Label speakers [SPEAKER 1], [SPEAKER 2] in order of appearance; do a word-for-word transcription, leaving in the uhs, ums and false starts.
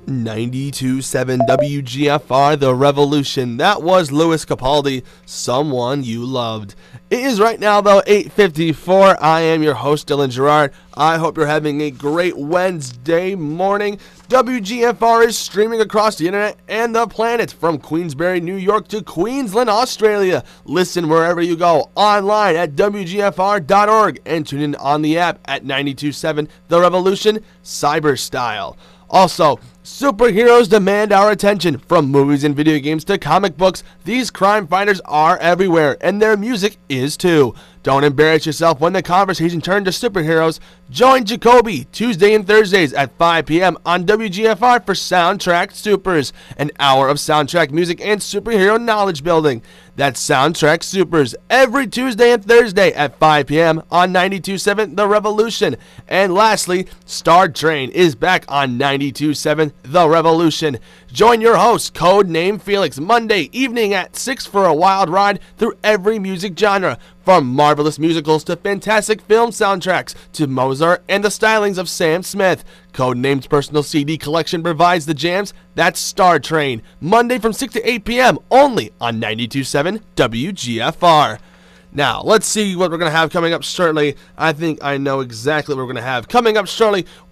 [SPEAKER 1] ninety-two point seven W G F R, The Revolution. That was Louis Capaldi, Someone You Loved. It is right now, though, eight fifty-four. I am your host, Dylan Gerard. I hope you're having a great Wednesday morning. W G F R is streaming across the internet and the planet from Queensbury, New York to Queensland, Australia. Listen wherever you go, online at W G F R dot org and tune in on the app at ninety-two point seven The Revolution, Cyber Style. Also, superheroes demand our attention. From movies and video games to comic books, these crime fighters are everywhere, and their music is too. Don't embarrass yourself when the conversation turns to superheroes. Join Jacoby Tuesday and Thursdays at five p.m. on W G F R for Soundtrack Supers, an hour of soundtrack music and superhero knowledge building. That's Soundtrack Supers every Tuesday and Thursday at five p.m. on ninety-two point seven The Revolution. And lastly, Star Train is back on ninety-two point seven The Revolution. Join your host, Codename Felix, Monday evening at six for a wild ride through every music genre, from marvelous musicals to fantastic film soundtracks to Mozart and the stylings of Sam Smith. Codename's personal C D collection provides the jams. That's Star Train, Monday from six to eight p.m. only on ninety-two point seven W G F R. Now, let's see what we're going to have coming up shortly. I think I know exactly what we're going to have coming up shortly.